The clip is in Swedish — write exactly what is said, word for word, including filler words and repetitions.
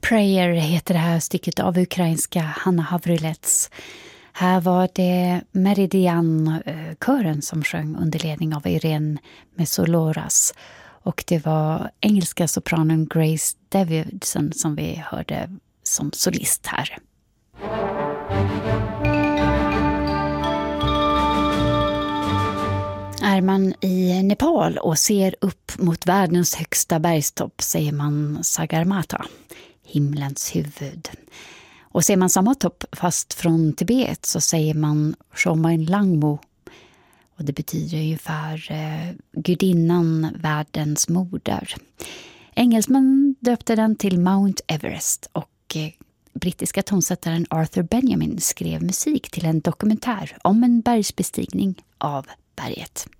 Prayer heter det här stycket av ukrainska Hanna Havrylets. Här var det Meridian-kören som sjöng under ledning av Irene Mesoloras. Och det var engelska sopranen Grace Davidson som vi hörde som solist här. Är man i Nepal och ser upp mot världens högsta bergstopp säger man Sagarmatha, himlens huvud. Och ser man samma topp fast från Tibet så säger man Chomain Langmo. Och det betyder ungefär eh, gudinnan, världens moder. Engelsman döpte den till Mount Everest och eh, brittiska tonsättaren Arthur Benjamin skrev musik till en dokumentär om en bergsbestigning av berget.